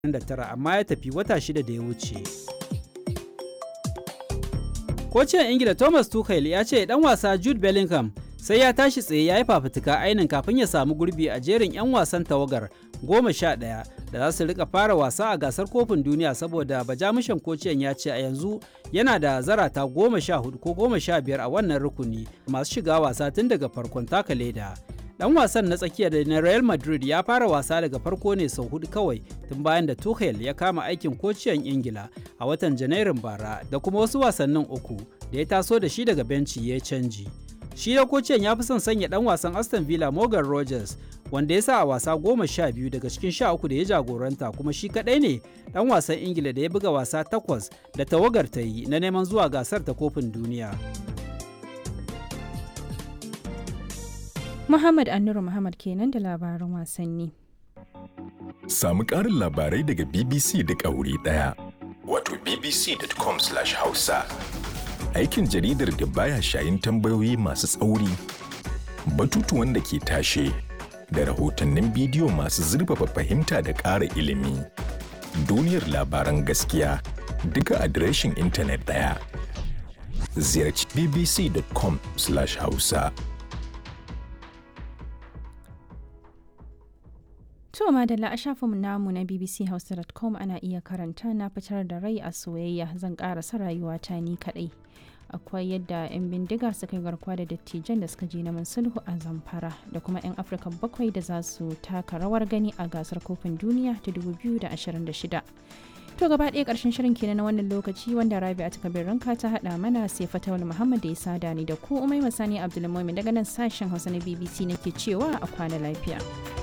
2009 amma ya tafi wata 6 da ya wuce. Kocin Ingila Thomas Tuchel ya ce dan wasa Jude Bellingham sai ya tashi tsaye ya yi fafutuka ainin kafin ya samu gurbi a jerin 'yan wasan tawagar 11 da za su rika fara wasa a gasar kofin duniya saboda bajamushan kociyan ya ce a yanzu yana da zarata 14 ko 15 a wannan rukuni masu shiga wasa tun daga farkon taka leda. Dan wasan na tsakiya da na Real Madrid ya fara wasa daga farko ne sau 4 kawai tun bayan da Tuchel ya kama aikin kociyan Ingila a watan Janairun bara da kuma wasu wasannin 3 da ya taso da shi daga benci ya canji. Shi da kociyan ya fi son sanya dan wasan Aston Villa Morgan Rogers wanda ya sa a wasa 12 daga cikin 13 da ya jagoranta kuma shi kadai ne dan wasan Ingila da ya buga wasa 8 da tawagar ta yi na neman zuwa gasar ta kofin duniya. Muhammad Annuru Muhammad kenan da labaran wasanni. Samu ƙarin labarai daga BBC da wuri ɗaya. Wato bbc.com/hausa. Aikin jaridar da baya shayin tambayoyi masu tsauri, batutuwan da ke tashe, da rahotannin bidiyo masu zurfafa fahimta da ƙara ilimi. Duniyar labaran gaskiya duka adireshin intanet ɗaya. Ziyarci bbc.com/hausa. To madalla a shafinmu namu na bbchausa.com ana iya karanta na fitar da rai a soyayya zan karasa rayuwata ni kadai. Akwai yadda 'yan bindiga suka yi garkuwa da dattijan da suka je neman sulhu a Zamfara da kuma 'yan Afirka 7 da za su taka rawar gani a gasar kofin duniya ta 2026. To gaba ɗaya ƙarshen shirin kenan na wannan lokaci wanda Rabi'a ta Kabir Ranka ta haɗa mana sai Fatawul Muhammad da ya sada ni da ku Umai Masani Abdulmumin daga nan sashen Hausa na BBC nake cewa a kwana lafiya.